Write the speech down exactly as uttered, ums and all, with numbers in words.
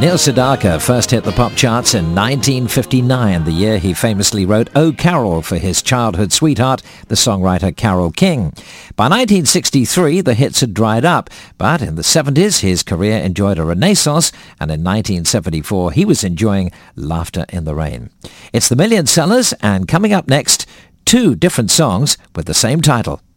Neil Sedaka first hit the pop charts in nineteen fifty-nine, the year he famously wrote Oh Carol for his childhood sweetheart, the songwriter Carole King. By nineteen sixty-three, the hits had dried up, but in the seventies, his career enjoyed a renaissance, and in nineteen seventy-four, he was enjoying Laughter in the Rain. It's the Million Sellers, and coming up next, two different songs with the same title.